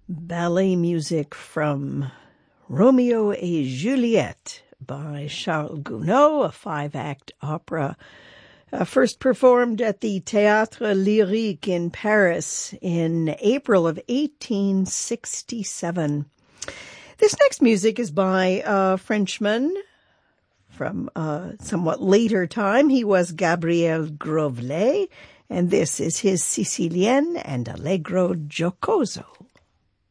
ballet music from Romeo et Juliet by Charles Gounod, a 5-act opera first performed at the Théâtre Lyrique in Paris in April of 1867. This next music is by a Frenchman from a somewhat later time. He was Gabriel Grovelet, and this is his Sicilienne and Allegro Giocoso.